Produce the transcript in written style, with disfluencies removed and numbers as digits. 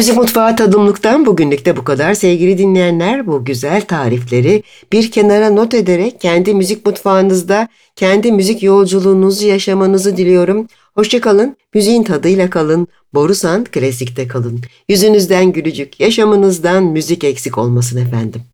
Müzik Mutfağı Tadımlık'tan bugünlük de bu kadar. Sevgili dinleyenler, bu güzel tarifleri bir kenara not ederek kendi müzik mutfağınızda, kendi müzik yolculuğunuzu yaşamanızı diliyorum. Hoşça kalın, müziğin tadıyla kalın, Borusan Klasik'te kalın. Yüzünüzden gülücük, yaşamınızdan müzik eksik olmasın efendim.